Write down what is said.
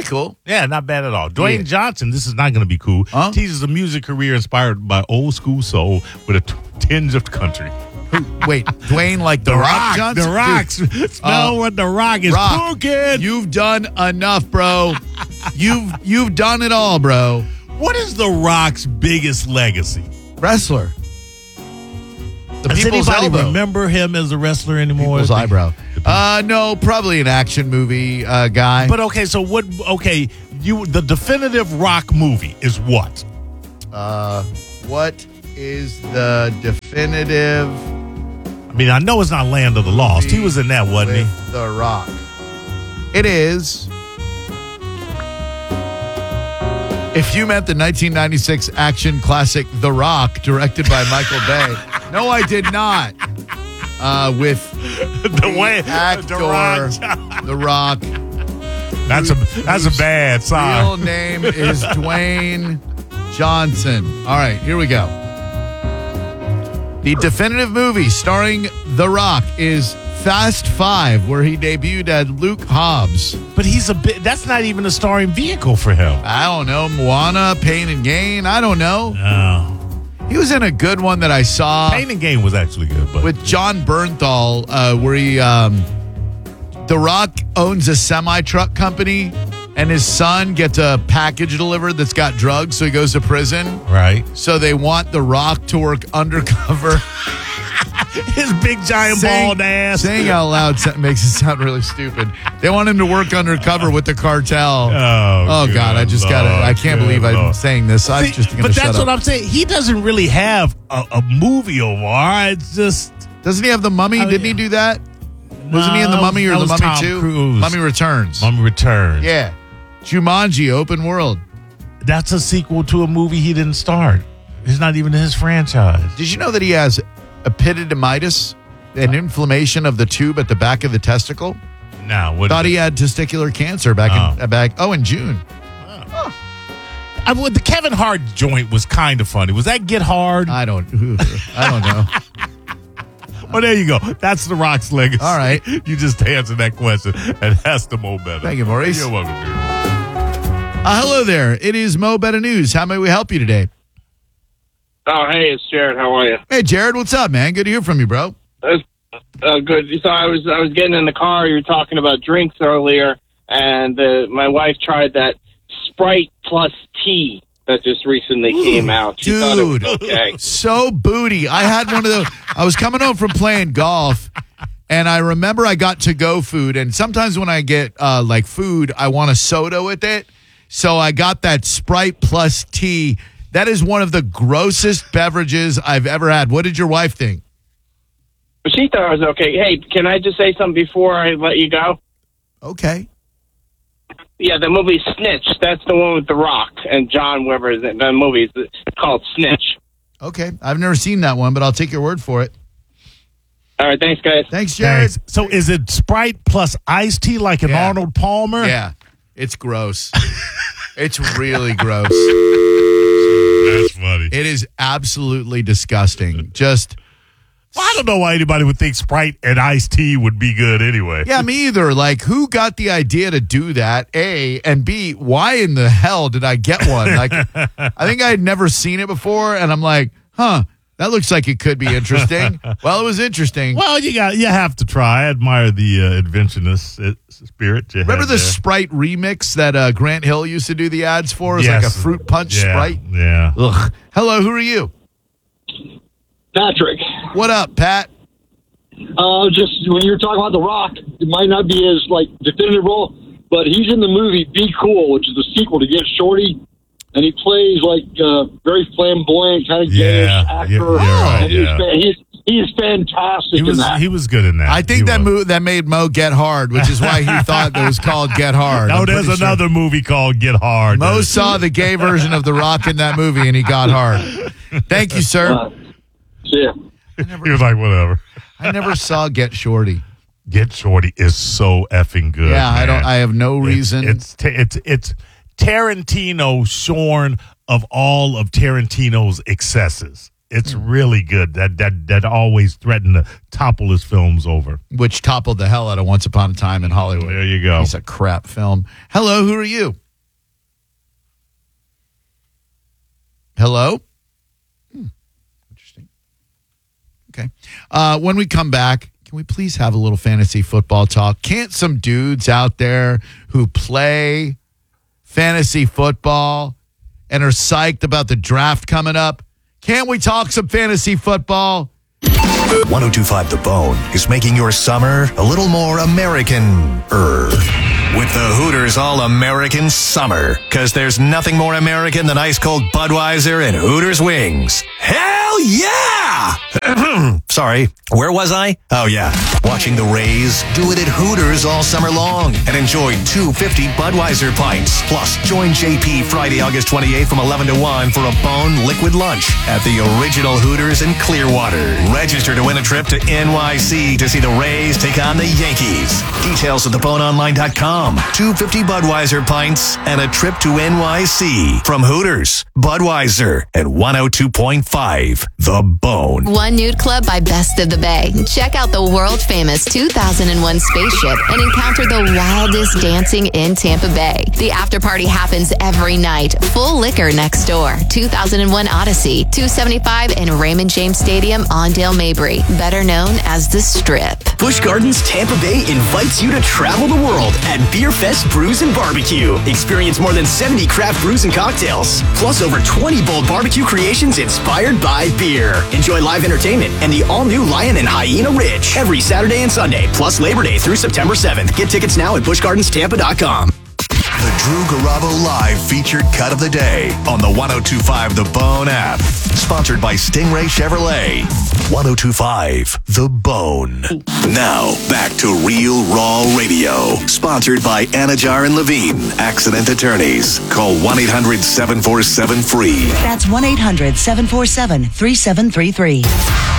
pretty cool. Yeah, not bad at all. Dwayne Johnson, this is not going to be cool. Teases a music career inspired by old school soul with a tinge of country. Wait, Dwayne like The Rock Johnson? The Rock's. Smell what The Rock is cooking. You've done enough, bro. You've done it all, bro. What is The Rock's biggest legacy? Wrestler. Does anybody remember him as a wrestler anymore? People's eyebrow. No, probably an action movie guy. But okay, so what? Okay, the definitive Rock movie is what? What is the definitive? I mean, I know it's not Land of the Lost. He was in that, wasn't he? The Rock. It is. If you meant the 1996 action classic The Rock, directed by Michael Bay. No, I did not. With Dwayne actor The Rock. That's a bad sign. Real name is Dwayne Johnson. All right, here we go. The definitive movie starring The Rock is Fast 5, where he debuted as Luke Hobbs. But that's not even a starring vehicle for him. I don't know. Moana, Pain and Gain. I don't know. No. He was in a good one that I saw. Pain and Gain was actually good. But with John Bernthal, where he, The Rock owns a semi-truck company, and his son gets a package delivered that's got drugs, so he goes to prison. Right. So they want The Rock to work undercover. His big giant bald ass. Saying out loud makes it sound really stupid. They want him to work undercover with the cartel. Oh God, I just got it. I can't believe I'm saying this. I'm just going to shut up. But that's what I'm saying. He doesn't really have a movie Omar. It's just. Doesn't he have The Mummy? Didn't he do that? Wasn't he in The Mummy or The Mummy Tom 2? Cruise. Mummy Returns. Mummy Returns. Yeah. Jumanji, open world. That's a sequel to a movie he didn't start. It's not even his franchise. Did you know that he has epididymitis, an inflammation of the tube at the back of the testicle? No. Thought he had testicular cancer in June. The Kevin Hart joint was kind of funny. Was that Get Hard? I don't know. Well, there you go. That's The Rock's legacy. All right. You just answered that question, and that's the Mo Better. Thank you, Maurice. You're welcome, dude. Hello there. It is Mo Better News. How may we help you today? Oh, hey, it's Jared. How are you? Hey, Jared. What's up, man? Good to hear from you, bro. Good. So I was getting in the car. You were talking about drinks earlier, and my wife tried that Sprite plus tea that just recently came out. She thought it was okay. So booty. I had one of those. I was coming home from playing golf, and I remember I got to-go food, and sometimes when I get food, I want a soda with it. So I got that Sprite plus tea. That is one of the grossest beverages I've ever had. What did your wife think? She thought it was okay. Hey, can I just say something before I let you go? Okay. Yeah, the movie Snitch. That's the one with The Rock and John Weber. The movie is called Snitch. Okay. I've never seen that one, but I'll take your word for it. All right. Thanks, guys. Thanks, Jared. Thanks. So is it Sprite plus iced tea like an Arnold Palmer? Yeah. It's gross. It's really gross. That's funny. It is absolutely disgusting. Just... Well, I don't know why anybody would think Sprite and iced tea would be good anyway. Yeah, me either. Like, who got the idea to do that, A, and B, why in the hell did I get one? Like, I think I had never seen it before, and I'm like, that looks like it could be interesting. Well, it was interesting. Well, you have to try. I admire the adventurous spirit. Remember the Sprite remix that Grant Hill used to do the ads for? It was like a fruit punch Sprite. Yeah. Ugh. Hello, who are you? Patrick. What up, Pat? Just when you're talking about The Rock, it might not be his definitive role, but he's in the movie Be Cool, which is the sequel to Get Shorty, and he plays very flamboyant kind of gayish actor. He's fantastic in that. He was good in that. I think that made Mo get hard, which is why he thought it was called Get Hard. No, there's another movie called Get Hard. Mo saw the gay version of The Rock in that movie, and he got hard. Thank you, sir. Yeah. He was like, whatever. I never saw Get Shorty. Get Shorty is so effing good. Yeah, man. I have no reason. It's Tarantino shorn of all of Tarantino's excesses. It's really good. That always threatened to topple his films over. Which toppled the hell out of Once Upon a Time in Hollywood. There you go. Piece of crap film. Hello, who are you? Hello? Interesting. Okay. When we come back, can we please have a little fantasy football talk? Can't some dudes out there who play fantasy football and are psyched about the draft coming up, can't we talk some fantasy football? 102.5 The Bone is making your summer a little more American-er. With the Hooters All-American Summer. Because there's nothing more American than ice-cold Budweiser and Hooters wings. Hell yeah! Sorry, where was I? Oh, yeah. Watching the Rays do it at Hooters all summer long. And enjoy 250 Budweiser pints. Plus, join JP Friday, August 28th from 11 to 1 for a Bone Liquid Lunch at the original Hooters in Clearwater. Register to win a trip to NYC to see the Rays take on the Yankees. Details at theboneonline.com. 250 Budweiser pints and a trip to NYC from Hooters, Budweiser, and 102.5 The Bone. One Nude Club by Best of the Bay. Check out the world-famous 2001 spaceship and encounter the wildest dancing in Tampa Bay. The after party happens every night. Full liquor next door. 2001 Odyssey, 275 in Raymond James Stadium on Dale Mabry, better known as The Strip. Busch Gardens Tampa Bay invites you to travel the world at Beer Fest Brews and Barbecue. Experience more than 70 craft brews and cocktails, plus over 20 bold barbecue creations inspired by beer. Enjoy live entertainment and the all-new Lion and Hyena Ridge every Saturday and Sunday, plus Labor Day through September 7th. Get tickets now at buschgardenstampa.com. The Drew Garabo Live featured cut of the day on the 102.5 The Bone app. Sponsored by Stingray Chevrolet. 102.5 The Bone. Now, back to Real Raw Radio. Sponsored by Anajar and Levine, Accident Attorneys. Call 1-800-747-FREE. That's 1-800-747-3733.